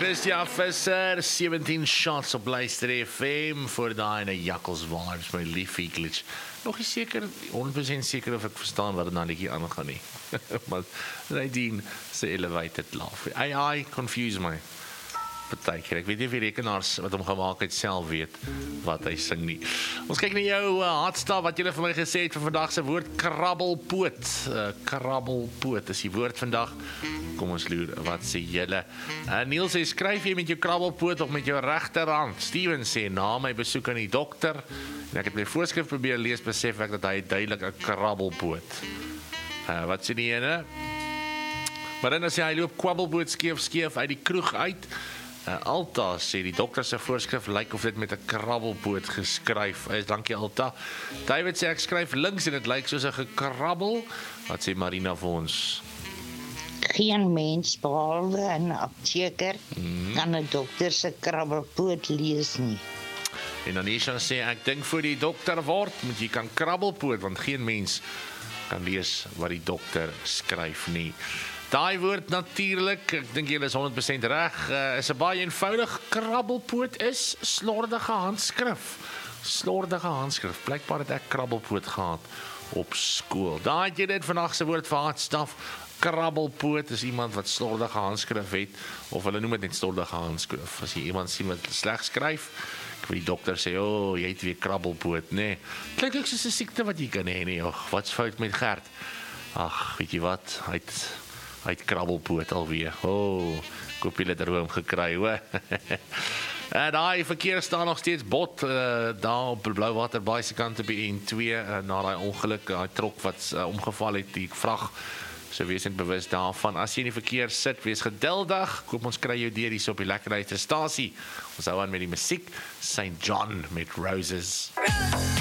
Christian Visser, 17 shots op Luister FM voor daai en Jakkels Vibes, my liefie glitch. Nog nie seker, 100% seker of ek verstaan wat dit nou netjie aangaan nie. Maar Nadine se elevated laugh. AI confuse my. Partykeer. Ek weet nie of die rekenaars wat hom gemaak het self weet wat hy sing nie. Ons kyk na jou hartstaf wat julle vir my gesê het vir vandag se woord krabbelpoot. Krabbelpoot is die woord vandag. Kom ons loer, wat sê julle? Niels sê, skryf jy met jou krabbelpoot of met jou regterhand? Steven sê, na my besoek aan die dokter, en ek het my voorskrif probeer lees, besef ek dat hy duidelik 'n krabbelpoot. Wat sê die ene? Maar dan as hy loop kwabbelpoot skeef uit die kroeg uit, Alta sê die dokter se voorskrif lyk of dit met 'n krabbelpoot geskryf is. Dankie Alta. David sê ek skryf links en dit lyk soos 'n gekrabbel. Wat sê Marina vir ons? Geen mens behalwe 'n apteker kan 'n dokter se krabbelpoot lees nie. En Anisha sê ek dink vir die dokter word moet jy kan krabbelpoot want geen mens kan lees wat die dokter skryf nie. Daai woord natuurlik, ek dink julle is 100% reg, is 'n baie eenvoudig krabbelpoot is slordige handskrif. Slordige handskrif. Blykbaar het ek krabbelpoot gehad op skool. Daai het jy dit vandag se woord vir hartstaf. Krabbelpoot is iemand wat slordige handskrif het, of hulle noem dit net slordige handskrif. As jy iemand sien wat sleg skryf, ek wil die dokter sê, jy het weer krabbelpoot, nee. Klink ook soos 'n siekte wat jy kan hê, nee. Wat's fout met Gert? Ag, weet jy wat? Hy het krabbelpoot alweer. Ek hoop julle het hom gekry, hoor. Daai verkeer staan nog steeds bot daar op Blouwater Baai se kant op die N2 na daai ongeluk, daai trok wat omgeval het, die vrag. So wees net bewus daarvan. As jy in die verkeer sit, wees geduldig. Koop ons kry jou deur hier op die lekkerste stasie. Ons hou aan met die musiek. St. John met Roses.